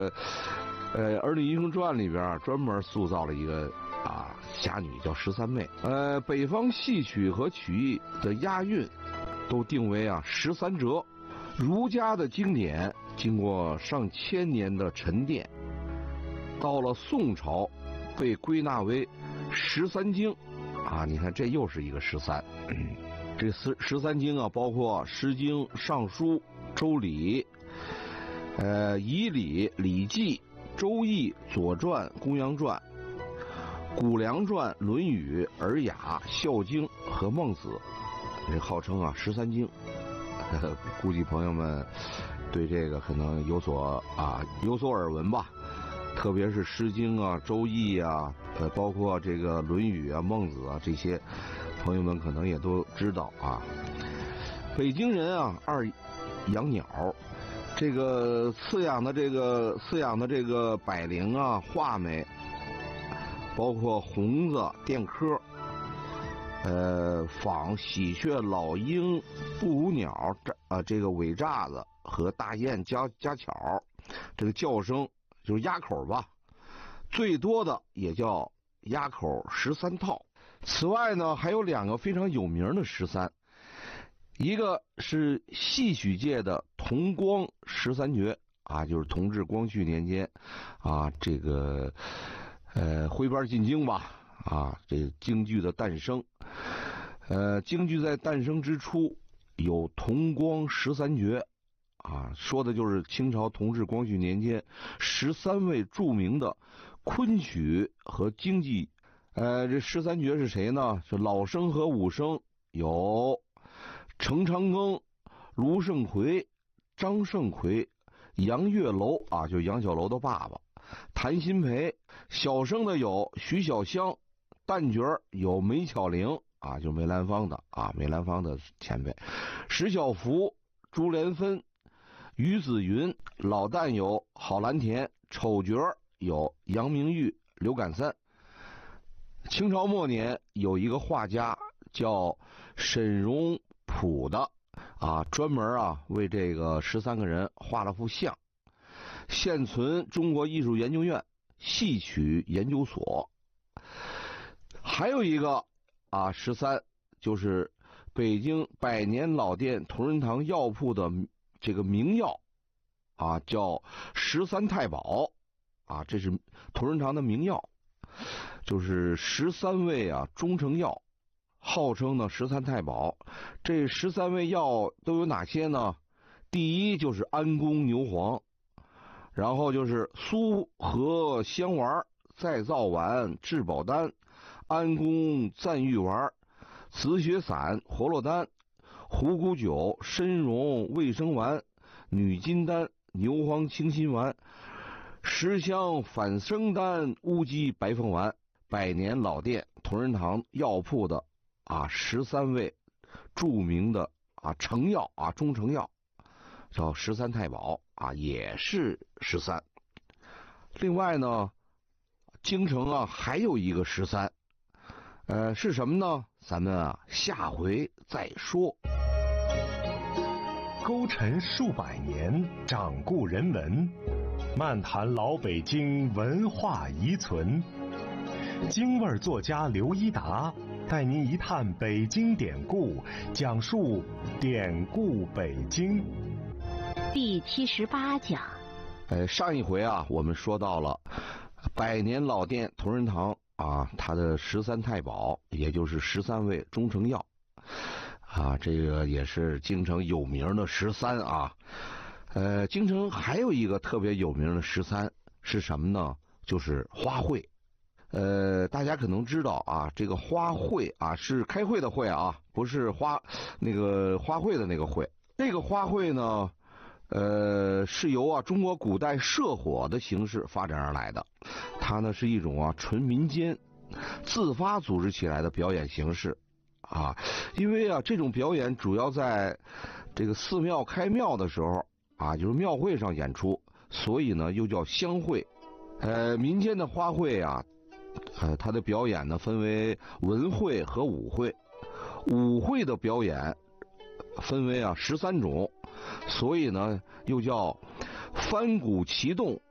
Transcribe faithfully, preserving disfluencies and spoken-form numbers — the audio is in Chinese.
呃，《儿女英雄传》里边专门塑造了一个啊侠女叫十三妹。呃，北方戏曲和曲艺的押韵都定为啊十三折。儒家的经典经过上千年的沉淀，到了宋朝被归纳为十三经啊。你看，这又是一个十三。这十十三经啊，包括《诗经》《尚书》《周礼》、呃《仪礼》《礼记》、《周易》《左传》《公羊传》、《谷梁传》《论语》《尔雅》《孝经》和《孟子》，这号称啊十三经。呃，估计朋友们对这个可能有所啊有所耳闻吧。特别是《诗经》啊、《周易》啊，呃，包括这个《论语》啊、《孟子》啊这些，朋友们可能也都知道啊。北京人啊，二养鸟，这个饲养的这个饲养的这个百灵啊、画眉，包括红子、电科，呃，仿喜鹊、老鹰、布谷鸟啊，这个尾炸子和大雁加加巧，这个叫声就是鸭口吧，最多的也叫鸭口十三套。此外呢，还有两个非常有名的十三，一个是戏曲界的同光十三绝啊，就是同治、光绪年间啊，这个呃徽班进京吧啊，这京剧的诞生。呃，京剧在诞生之初有同光十三绝啊，说的就是清朝同治、光绪年间十三位著名的昆曲和京剧。呃，这十三绝是谁呢？是老生和武生，有程长庚、卢胜奎、张胜奎、杨月楼啊，就是杨小楼的爸爸，谭鑫培。小生的有徐小香，旦角有梅巧玲啊，就是梅兰芳的啊，梅兰芳的前辈，石小福、朱莲芬、于子云。老旦有郝蓝田，丑角有杨明玉、刘感三。清朝末年有一个画家叫沈荣溥的啊，专门啊为这个十三个人画了幅像，现存中国艺术研究院戏曲研究所。还有一个啊十三，就是北京百年老店同仁堂药铺的这个名药啊，叫十三太保啊，这是同仁堂的名药，就是十三味啊中成药，号称呢十三太保。这十三味药都有哪些呢？第一就是安宫牛黄，然后就是苏合香丸、再造丸、治保丹、安宫赞玉丸、紫雪散、活络丹、虎骨酒、参茸卫生丸、女金丹、牛黄清心丸、十香反生丹、乌鸡白凤丸。百年老店同仁堂药铺的啊十三味著名的啊成药啊中成药，叫十三太保啊，也是十三。另外呢，京城啊还有一个十三，呃是什么呢？咱们啊下回再说。 勾陈数百年，掌故人文，漫谈老北京文化遗存。京味作家刘一达带您一探北京典故，讲述典故北京。 第七十八讲。 呃，上一回啊，我们说到了百年老店同仁堂啊，它的十三太保，也就是十三味中成药啊，这个也是京城有名的十三啊。呃，京城还有一个特别有名的十三是什么呢？就是花卉。呃，大家可能知道啊，这个花卉啊是开会的会啊，不是花那个花卉的那个会。这个花卉呢，呃，是由啊中国古代社火的形式发展而来的。它呢是一种啊纯民间自发组织起来的表演形式啊。因为啊这种表演主要在这个寺庙开庙的时候啊，就是庙会上演出，所以呢又叫乡会。呃，民间的花卉啊。呃，它的表演呢分为文会和武会，武会的表演分为啊十三种，所以呢又叫翻鼓齐动、